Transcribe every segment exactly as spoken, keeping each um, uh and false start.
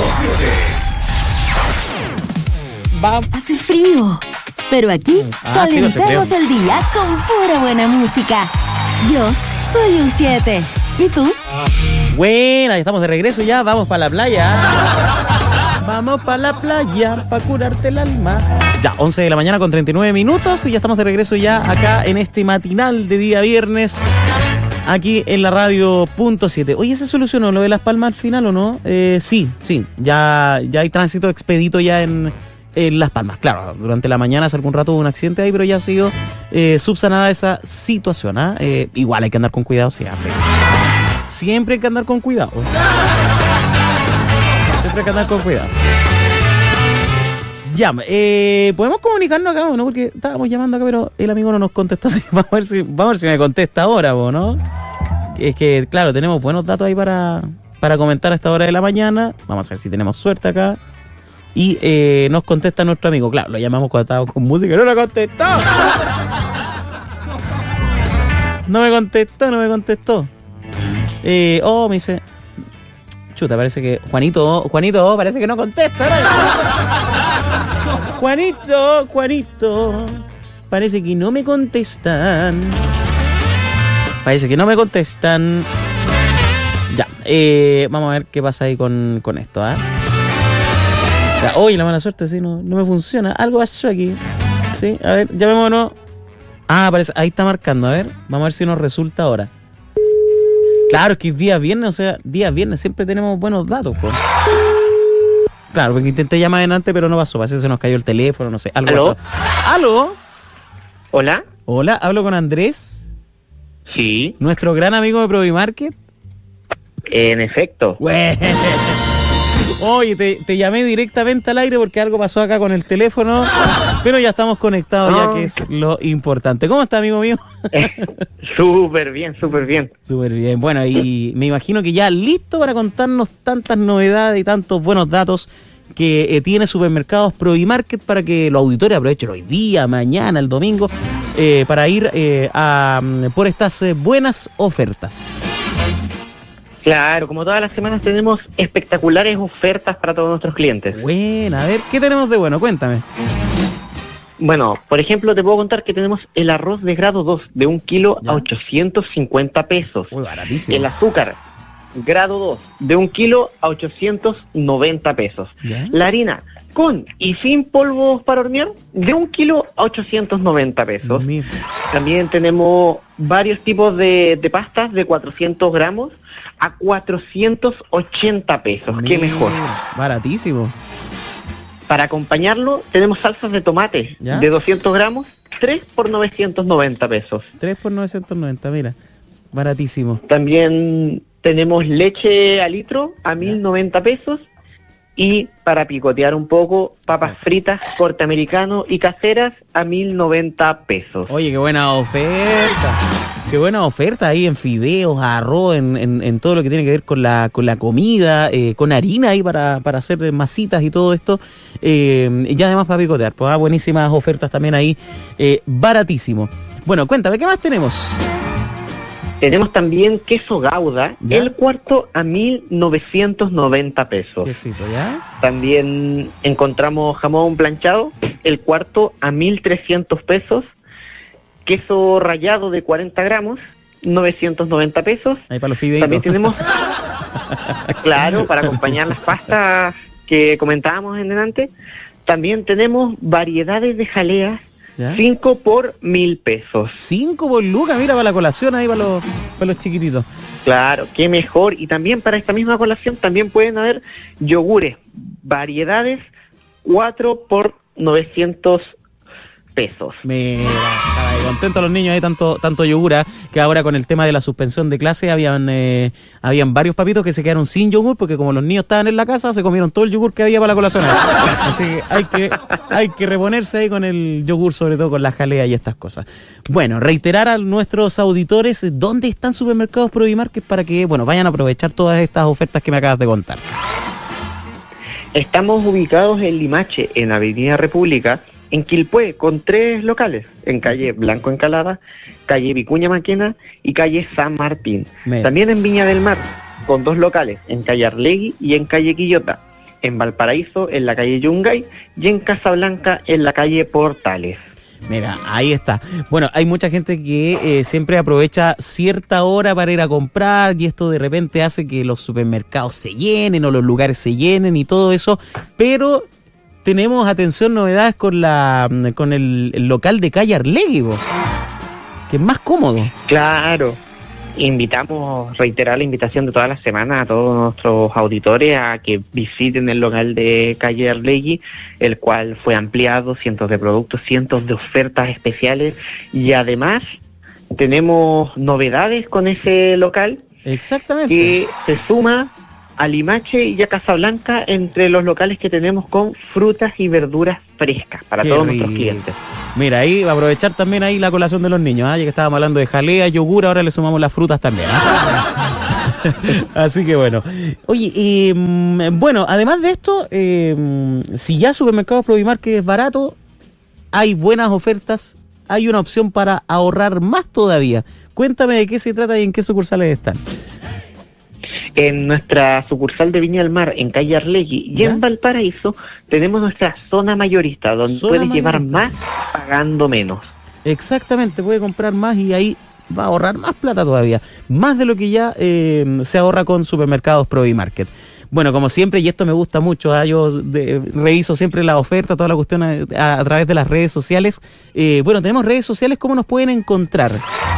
Va. Hace frío, pero aquí Ah, sí, calentamos hace frío. el día con pura buena música. Yo soy un siete. ¿Y tú? Buena, ya estamos de regreso ya, vamos para la playa. Vamos para la playa, para curarte el alma. Ya, once de la mañana con treinta y nueve minutos y ya estamos de regreso ya acá en este matinal de día viernes, aquí en la radio punto siete. Oye, ¿se solucionó lo de Las Palmas al final o no? Eh, sí, sí, ya, ya hay tránsito expedito ya en, en Las Palmas. Claro, durante la mañana hace algún rato hubo un accidente ahí, pero ya ha sido eh, subsanada esa situación. ¿ah? Eh, igual hay que andar con cuidado, sí, sí. Siempre hay que andar con cuidado. Siempre hay que andar con cuidado. Ya, eh, podemos comunicarnos acá, ¿no? Porque estábamos llamando acá, pero el amigo no nos contestó. Así que vamos a ver si, vamos a ver si me contesta ahora, ¿no? Es que, claro, tenemos buenos datos ahí para, para comentar a esta hora de la mañana. Vamos a ver si tenemos suerte acá. Y eh, nos contesta nuestro amigo. Claro, lo llamamos cuando estábamos con música. ¡No lo contestó! No me contestó, no me contestó. Eh, oh, me dice... Chuta, parece que... Juanito, Juanito, parece que no contesta. ¿No? Juanito, Juanito... Parece que no me contestan. Parece que no me contestan. Ya, eh, vamos a ver qué pasa ahí con, con esto, ¿ah? ¿eh? Oye, la mala suerte, sí, no, no me funciona. Algo pasó aquí. Sí, a ver, llamémonos. Ah, parece, ahí está marcando, a ver. Vamos a ver si nos resulta ahora. Claro, es que es día viernes, o sea, día viernes siempre tenemos buenos datos, pues. Claro, porque intenté llamar adelante, pero no pasó. Parece que se nos cayó el teléfono, no sé. Algo ¿Aló? pasó. ¿Aló? ¿Hola? Hola, hablo con Andrés, Sí, nuestro gran amigo de Provimarket. en efecto. Güey. Oye, te, te llamé directamente al aire porque algo pasó acá con el teléfono, pero ya estamos conectados ya, que es lo importante. ¿Cómo está, amigo mío? Súper bien, súper bien. Súper bien. Bueno, y me imagino que ya listo para contarnos tantas novedades y tantos buenos datos que eh, tiene Supermercados Provimarket para que los auditores aprovechen hoy día, mañana, el domingo, eh, para ir eh, a, por estas eh, buenas ofertas. Claro, como todas las semanas tenemos espectaculares ofertas para todos nuestros clientes. Buena, a ver, ¿qué tenemos de bueno? Cuéntame. Bueno, por ejemplo, te puedo contar que tenemos el arroz de grado dos de un kilo ¿Ya? a ochocientos cincuenta pesos. Uy, baratísimo. El azúcar, grado dos, de un kilo a ochocientos noventa pesos. ¿Ya? La harina, con y sin polvos para hornear, de un kilo a ochocientos noventa pesos. Mira. También tenemos varios tipos de, de pastas de cuatrocientos gramos a cuatrocientos ochenta pesos. ¡Qué Mira, mejor! Baratísimo. Para acompañarlo, tenemos salsas de tomate ¿Ya? de doscientos gramos, tres por novecientos noventa pesos. tres por novecientos noventa, mira. Baratísimo. También tenemos leche a litro a mil noventa pesos. Y para picotear un poco, papas Sí. fritas, corte americano y caseras a mil noventa pesos. Oye, qué buena oferta. Qué buena oferta ahí en fideos, arroz, en, en, en todo lo que tiene que ver con la, con la comida, eh, con harina ahí para, para hacer masitas y todo esto. Eh, y además para picotear. Pues ah, buenísimas ofertas también ahí. Eh, baratísimo. Bueno, cuéntame, ¿qué más tenemos? Tenemos también queso Gouda, ¿Ya? el cuarto a mil novecientos noventa pesos. Quesito, ¿ya? También encontramos jamón planchado, el cuarto a mil trescientos pesos. Queso rallado de cuarenta gramos, novecientos noventa pesos. Ahí para los fideitos. También tenemos, claro, para acompañar las pastas que comentábamos en delante. También tenemos variedades de jaleas, ¿Ya? cinco por mil pesos. Cinco por lucas, mira, para la colación ahí para los, para los chiquititos. Claro, qué mejor. Y también para esta misma colación también pueden haber yogures, variedades, cuatro por novecientos pesos. Mira, estaba ahí contentos los niños ahí, tanto, tanto yogur, ¿eh? Que ahora con el tema de la suspensión de clase habían, eh, habían varios papitos que se quedaron sin yogur porque como los niños estaban en la casa se comieron todo el yogur que había para la colación. Así que hay que, hay que reponerse ahí con el yogur, sobre todo con la jalea y estas cosas. Bueno, reiterar a nuestros auditores dónde están Supermercados Provimarket para que, bueno, vayan a aprovechar todas estas ofertas que me acabas de contar. Estamos ubicados en Limache, en Avenida República, en Quilpué, con tres locales, en calle Blanco Encalada, calle Vicuña Maquena y calle San Martín. Mira. También en Viña del Mar, con dos locales, en calle Arlegui y en calle Quillota. en Valparaíso, en la calle Yungay, y en Casablanca, en la calle Portales. Mira, ahí está. Bueno, hay mucha gente que eh, siempre aprovecha cierta hora para ir a comprar y esto de repente hace que los supermercados se llenen o los lugares se llenen y todo eso, pero tenemos, atención, novedades con la con el, el local de calle Arlegui, po, que es más cómodo. Claro. Invitamos, reiterar la invitación de todas las semanas a todos nuestros auditores a que visiten el local de calle Arlegui, el cual fue ampliado, cientos de productos, cientos de ofertas especiales, y además tenemos novedades con ese local. Exactamente. Que se suma a Limache y a Casablanca entre los locales que tenemos con frutas y verduras frescas para Qué todos rico. nuestros clientes. Mira, ahí va a aprovechar también ahí la colación de los niños, ¿eh? Ya que estábamos hablando de jalea, yogur, ahora le sumamos las frutas también, ¿eh? Así que bueno. Oye, eh, bueno, además de esto, eh, si ya Supermercados Provimarket es barato, hay buenas ofertas, hay una opción para ahorrar más todavía. Cuéntame de qué se trata y en qué sucursales están. En nuestra sucursal de Viña del Mar, en calle Arlegui, y ¿Ya? en Valparaíso, tenemos nuestra zona mayorista, donde Zona puedes llevar mayorista. más pagando menos. Exactamente, puede comprar más y ahí va a ahorrar más plata todavía, más de lo que ya eh, se ahorra con Supermercados Provimarket. Bueno, como siempre, y esto me gusta mucho, ¿eh? Yo de, reviso siempre la oferta, toda la cuestión a, a, a través de las redes sociales. Eh, bueno, tenemos redes sociales, ¿cómo nos pueden encontrar?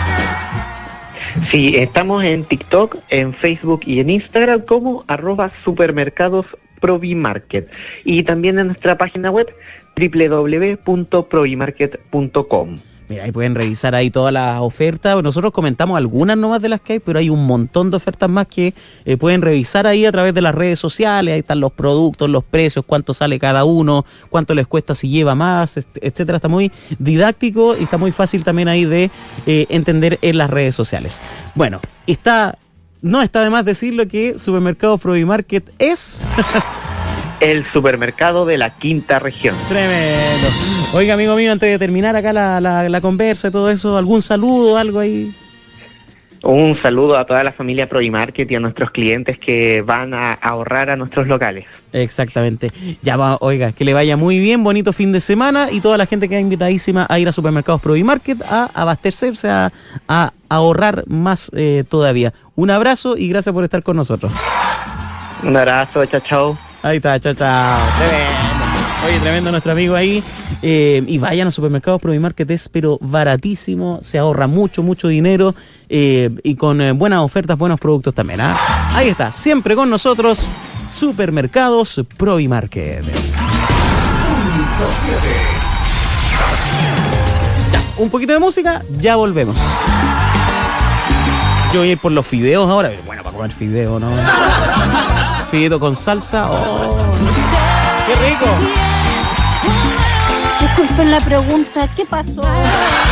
Sí, estamos en TikTok, en Facebook y en Instagram como arroba supermercados Provimarket. Y también en nuestra página web doble u doble u doble u punto provimarket punto com. Mira, ahí pueden revisar ahí todas las ofertas. Nosotros comentamos algunas nomás de las que hay, pero hay un montón de ofertas más que eh, pueden revisar ahí a través de las redes sociales. Ahí están los productos, los precios, cuánto sale cada uno, cuánto les cuesta si lleva más, etcétera. Está muy didáctico y está muy fácil también ahí de eh, entender en las redes sociales. Bueno, está no está de más decirlo que Supermercados Provimarket es... El supermercado de la quinta región. Tremendo. Oiga, amigo mío, antes de terminar acá la, la, la conversa y todo eso, ¿algún saludo, algo ahí? Un saludo a toda la familia Provimarket y a nuestros clientes que van a ahorrar a nuestros locales. Exactamente. Ya va, oiga, que le vaya muy bien, bonito fin de semana y toda la gente que está invitadísima a ir a Supermercados Provimarket a abastecerse, a, a ahorrar más eh, todavía. Un abrazo y gracias por estar con nosotros. Un abrazo, chao, chao. Ahí está, chao, chao. Tremendo. Oye, tremendo nuestro amigo ahí. Eh, y vayan a Supermercados Provimarket, es pero baratísimo, se ahorra mucho, mucho dinero eh, y con eh, buenas ofertas, buenos productos también. ¿eh? Ahí está, siempre con nosotros, Supermercados Provimarket. Ya, un poquito de música, ya volvemos. Yo voy a ir por los fideos ahora. Bueno, para comer fideo, ¿no? Fideo con salsa. ¡Oh! ¡Qué rico! Disculpen la pregunta, ¿qué pasó?